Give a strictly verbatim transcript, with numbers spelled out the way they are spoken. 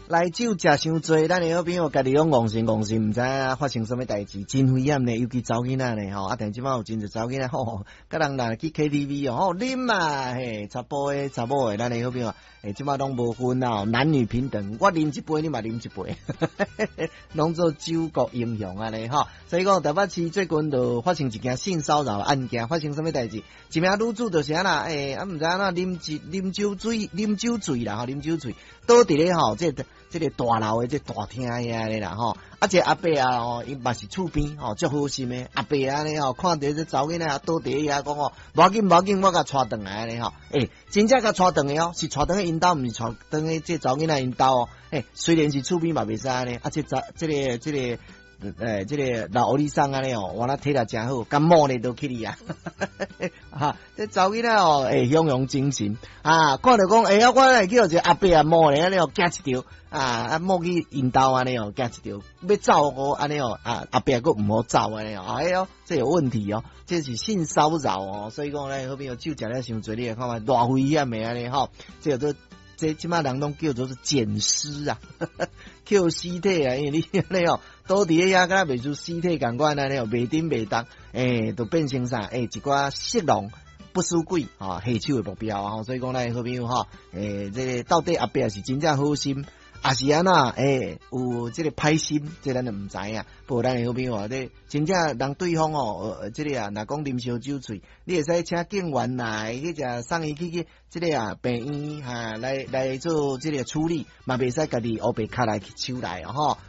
来酒食伤多，咱的好朋友家己拢戇神戇神，毋知影发生什么代志，真危险呢。尤其查某囡仔呢，吼，啊，但即摆有真侪查某囡仔，吼，甲人若去 K T V 哦，吼，啉啊，嘿，查甫诶，查某诶，咱的好朋友，诶，即摆拢无分啊，男女平等，我啉一杯，你嘛啉一杯，拢做酒国英雄安尼吼。所以讲台北市最近就发生一件性骚扰案件，发生什么代志？一名女子就是安那，诶，啊，毋知影那啉一啉酒醉，啉酒醉啦，吼，啉酒醉，倒伫咧吼，这。这个大楼的这大厅遐咧啦吼，啊这阿伯啊吼，伊嘛是厝边吼，足好心的阿伯安尼吼，看到这查某囡仔倒地遐讲吼，无要紧无要紧，我甲带转来安尼吼，诶，真正甲带转的哦，是带转去因兜，毋是带转去这查某囡仔因兜哦，诶，虽然是厝边嘛袂使安尼，啊这查这个这个。诶，这个老欧丽桑安尼哦，我那体力真好，感冒呢都去你啊！哈，这查某囡仔哦，诶，雄勇精神啊！看到讲，诶、欸，我来叫一个阿伯啊，摸咧安尼哦，夹一条啊，啊摸去引导安尼哦，夹一条，要走哦，安尼哦，啊阿伯个唔好走安尼哦，哎呦，这有问题哦，这是性骚扰哦，所以讲咧，好朋友酒食了伤多，你看嘛，偌危险的安尼吼，这都。这即马人拢叫做是捡尸啊，捡尸体啊，因为你安尼哦，倒伫咧遐，敢若袂出尸体共款安尼哦，袂顶袂当，诶、欸，都变成啥？诶、欸，一寡色狼不输鬼啊，下手的目标啊，所以讲咱好朋友哈，诶、欸，这个到底阿伯是真正好心？也是安那，诶、欸，有这个歹心，这咱就毋知影。不过咱的好朋友啊，这真正人对方哦，呃，这个啊，若讲啉烧酒醉，你会使请警员来去只送伊去去这个啊病院哈、啊，来来做这个处理，嘛袂使家己乌白卡来去手来哦吼。